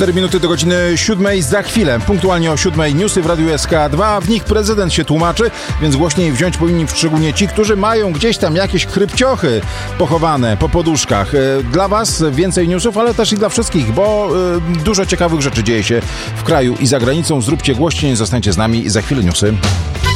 4 minuty do godziny 7. Za chwilę, punktualnie o 7 newsy w Radiu SK2. W nich prezydent się tłumaczy, więc głośniej wziąć powinni szczególnie ci, którzy mają gdzieś tam jakieś krypciochy pochowane po poduszkach. Dla was więcej newsów, ale też i dla wszystkich, bo dużo ciekawych rzeczy dzieje się w kraju i za granicą. Zróbcie głośniej, zostańcie z nami. Za chwilę newsy.